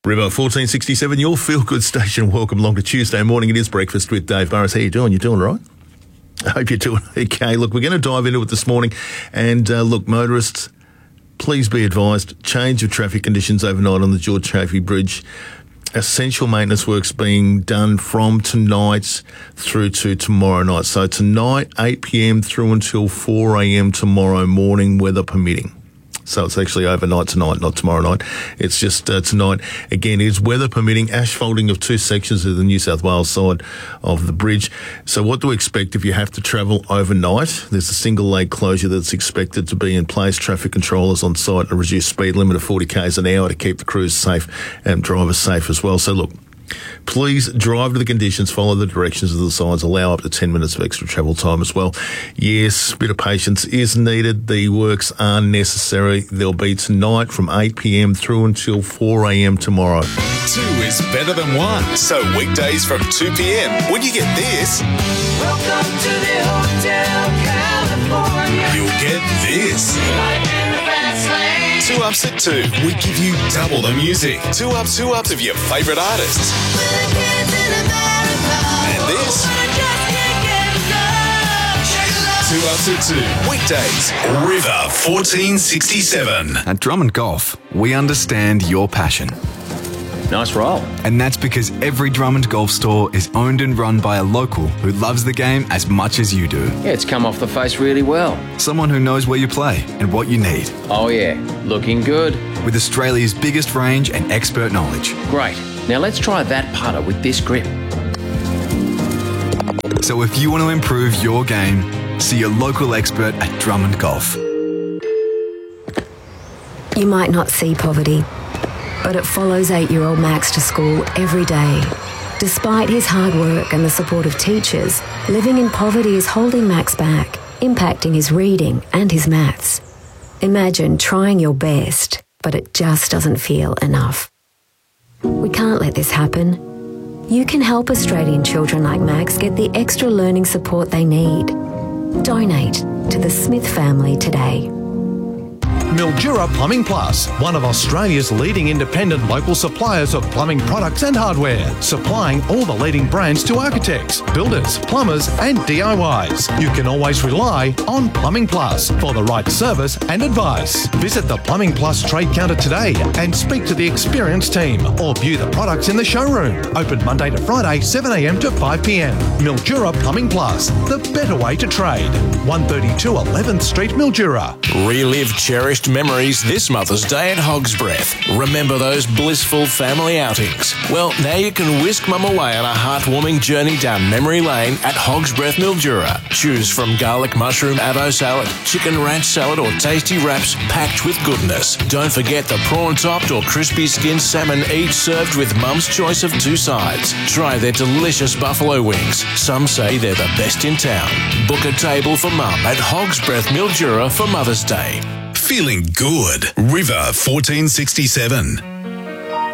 River 1467, your feel-good station. Welcome along to Tuesday morning. It is Breakfast with Dave Burris. How you doing? You doing all right? I hope you're doing okay. Look, we're going to dive into it this morning. And look, motorists, please be advised, change of traffic conditions overnight on the George Chaffey Bridge. Essential maintenance works being done from tonight through to tomorrow night. So tonight, 8 p.m. through until 4 a.m. tomorrow morning, weather permitting. So it's actually overnight tonight, not tomorrow night. It's just tonight. Again, it is weather permitting, asphalting of two sections of the New South Wales side of the bridge. So what to expect if you have to travel overnight? There's a single lane closure that's expected to be in place. Traffic controllers on site, a reduced speed limit of 40 k's an hour to keep the crews safe and drivers safe as well. So look, please drive to the conditions, follow the directions of the signs, allow up to 10 minutes of extra travel time as well. Yes, a bit of patience is needed. The works are necessary. They'll be tonight from 8 p.m. through until 4 a.m. tomorrow. 2 is better than 1. So weekdays from 2 p.m. when you get this, Welcome to the Hotel California. you'll get this. Life in the fast lane. 2 Ups at 2. We give you double the music. 2 ups of your favourite artists. With the kids in America. And this, I just can't get enough. Shake it up. 2 Ups at 2. Weekdays. River 1467. At Drummond Golf, we understand your passion. Nice roll. And that's because every Drummond Golf store is owned and run by a local who loves the game as much as you do. Yeah, it's come off the face really well. Someone who knows where you play and what you need. Oh yeah, looking good. With Australia's biggest range and expert knowledge. Great. Now let's try that putter with this grip. So if you want to improve your game, see your local expert at Drummond Golf. You might not see poverty, but it follows 8-year-old Max to school every day. Despite his hard work and the support of teachers, living in poverty is holding Max back, impacting his reading and his maths. Imagine trying your best, but it just doesn't feel enough. We can't let this happen. You can help Australian children like Max get the extra learning support they need. Donate to the Smith family today. Mildura Plumbing Plus, one of Australia's leading independent local suppliers of plumbing products and hardware, supplying all the leading brands to architects, builders, plumbers and DIYs. You can always rely on Plumbing Plus for the right service and advice. Visit the Plumbing Plus trade counter today and speak to the experienced team or view the products in the showroom. Open Monday to Friday, 7 a.m. to 5 p.m. Mildura Plumbing Plus, the better way to trade. 132 11th Street, Mildura. Relive cherished memories this Mother's Day at Hog's Breath. Remember those blissful family outings? Well, now you can whisk Mum away on a heartwarming journey down memory lane at Hog's Breath Mildura. Choose from garlic mushroom avo salad, chicken ranch salad or tasty wraps packed with goodness. Don't forget the prawn-topped or crispy skinned salmon, each served with Mum's choice of 2 sides. Try their delicious buffalo wings. Some say they're the best in town. Book a table for Mum at Hog's Breath Mildura for Mother's Day. Feeling good. River 1467.